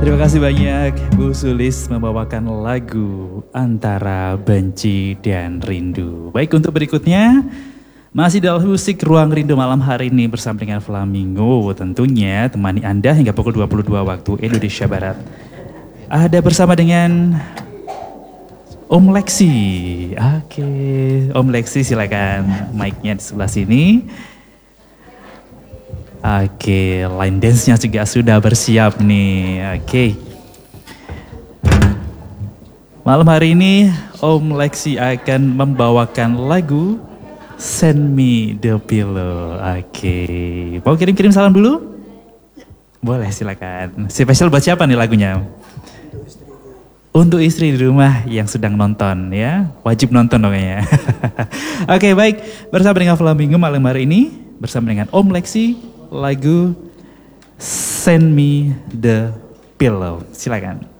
Terima kasih banyak Bu Sulis membawakan lagu Antara Benci dan Rindu. Baik, untuk berikutnya masih dalam musik Ruang Rindu malam hari ini bersama dengan Flamingo, tentunya temani Anda hingga pukul 22 waktu Indonesia Barat. Ada bersama dengan Om Lexi. Oke, Om Lexi silakan mic-nya di sebelah sini. Oke, line dance-nya juga sudah bersiap nih. Oke. Malam hari ini Om Lexi akan membawakan lagu Send Me The Pillow. Oke. Mau kirim-kirim salam dulu? Boleh, silakan. Spesial buat siapa nih lagunya? Untuk istri di rumah yang sedang nonton ya. Wajib nonton dong ya. Oke, baik. Bersama dengan Flamingo malam hari ini. Bersama dengan Om Lexi. Lagu Send Me The Pillow. Silakan.